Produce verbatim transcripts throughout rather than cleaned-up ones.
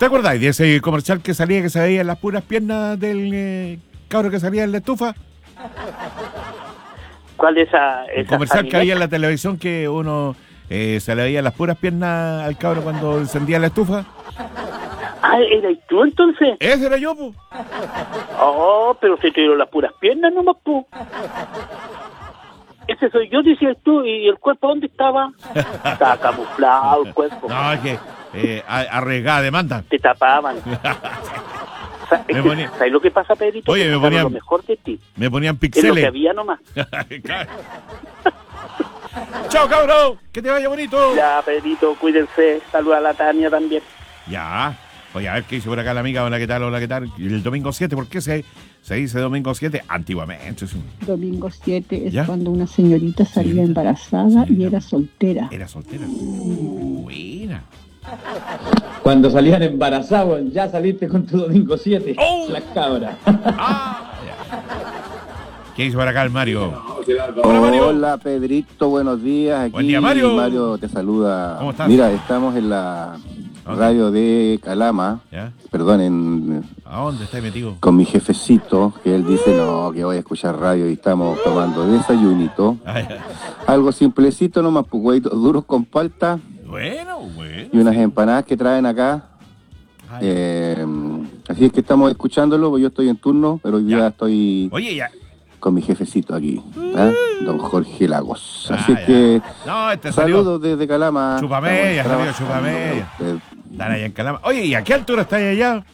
¿Te acordás de ese comercial que salía, que se veía en las puras piernas del eh, cabro que salía en la estufa? ¿Cuál es esa? El comercial que había en la televisión que uno eh, se le veía las puras piernas al cabro cuando encendía la estufa. Ah, ¿eras tú entonces? Ese era yo, po. Oh, pero se te dieron las puras piernas nomás, po. Ese soy yo, decías tú, ¿y el cuerpo dónde estaba? Estaba camuflado el cuerpo. No, es que eh, arriesgada demanda. Te tapaban. Me ponía... ¿Sabes lo que pasa, Pedrito? Oye, me ponían... lo mejor de ti. Me ponían pixeles. Es lo que pixeles. había nomás. Chao, cabrón. Que te vaya bonito. Ya, Pedrito, cuídense. Saluda a la Tania también. Ya. Oye, a ver qué dice por acá la amiga. Hola, ¿qué tal? Hola, ¿qué tal? El domingo siete, ¿por qué se, se dice domingo siete? Antiguamente. Sí. Domingo siete es ¿Ya? cuando una señorita salía Sí. embarazada Sí. y era soltera. Era soltera. Buena. Cuando salían embarazados, ya saliste con tu domingo siete. ¡Oh! Las cabras. Ah, ya. ¿Qué dice por acá el Mario? Hola, Mario. Hola, Pedrito, buenos días. Aquí Buen día, Mario. Mario te saluda. ¿Cómo estás? Mira, estamos en la ¿Dónde? radio de Calama, ¿Ya? perdón, en, ¿A dónde estás metido? con mi jefecito, que él dice, no, que voy a escuchar radio y estamos tomando desayunito. Ah, ya. Algo simplecito nomás, pues huevitos duros con palta Bueno, bueno. y unas empanadas que traen acá. Ah, ya. Eh, así es que estamos escuchándolo, pues yo estoy en turno, pero hoy día Ya. estoy Oye, ya. con mi jefecito aquí, ¿eh? Don Jorge Lagos. Ah, Así ya. que No, este salió. saludos desde Calama. Chupamedia, Estamos salió chupamedia. trabajando. Están allá en Calama. Oye, ¿y a qué altura está allá?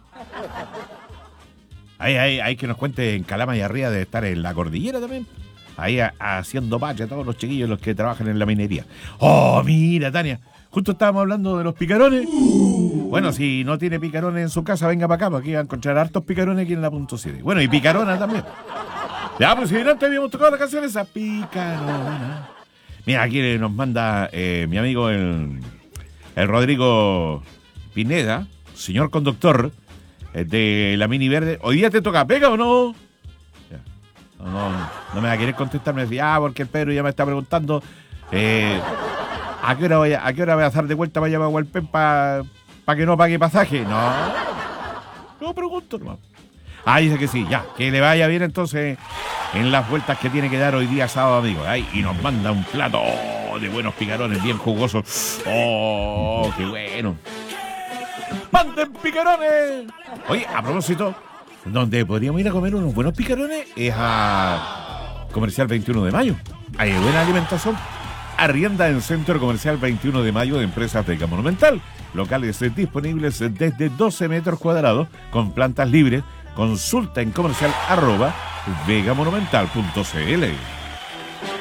Ahí, ahí, ahí que nos cuente en Calama y arriba de estar en la cordillera también. Ahí a, haciendo pacha todos los chiquillos los que trabajan en la minería. Oh, mira, Tania. Justo estábamos hablando de los picarones. Bueno, si no tiene picarones en su casa, venga para acá, porque aquí va a encontrar hartos picarones aquí en la punto siete. Bueno, y picarona también. Ya, pues si antes habíamos tocado la canción esa, picarona. Mira, aquí nos manda eh, mi amigo el, el Rodrigo Pineda, señor conductor eh, de la Mini Verde. ¿Hoy día te toca pega o no? Ya. No, no, no me va a querer contestar, me decía, ah, porque el Pedro ya me está preguntando eh, ¿a qué hora voy a, a qué hora voy a estar de vuelta para allá a Hualpén para pa que no pague pasaje? No, no pregunto nomás. Ah, dice que sí, ya, que le vaya bien entonces en las vueltas que tiene que dar hoy día sábado, amigo. Ay, y nos manda un plato oh, de buenos picarones bien jugosos. ¡Oh, qué bueno! ¡Manden picarones! Oye, a propósito, donde podríamos ir a comer unos buenos picarones es a Comercial veintiuno de mayo. Hay buena alimentación. Arrienda en Centro Comercial veintiuno de mayo de Empresas Vega Monumental. Locales disponibles desde doce metros cuadrados con plantas libres. Consulta en comercial arroba vegamonumental punto cl.